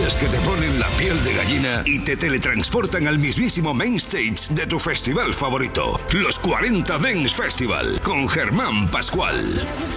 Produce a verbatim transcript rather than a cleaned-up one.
noticias que te ponen la piel de gallina y te teletransportan al mismísimo main stage de tu festival favorito, los cuarenta Dance Festival, con Germán Pascual.